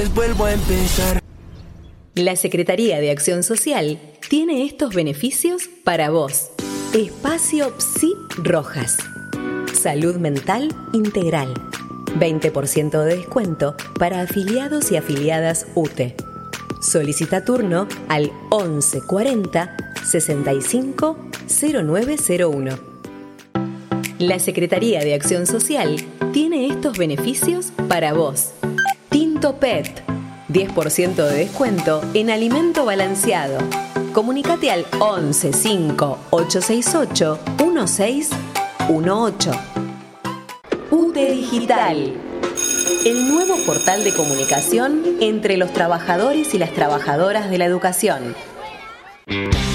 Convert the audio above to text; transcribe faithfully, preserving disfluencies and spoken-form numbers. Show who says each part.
Speaker 1: Vuelvo a empezar.
Speaker 2: La Secretaría de Acción Social tiene estos beneficios para vos. Espacio Psi Rojas. Salud mental integral. veinte por ciento de descuento para afiliados y afiliadas U T E. Solicita turno al once cuarenta sesenta y cinco cero nueve cero uno. La Secretaría de Acción Social tiene estos beneficios para vos. Tinto Pet. diez por ciento de descuento en alimento balanceado. Comunicate al once cinco ocho seis ocho uno seis uno ocho. U T E Digital. El nuevo portal de comunicación entre los trabajadores y las trabajadoras de la educación.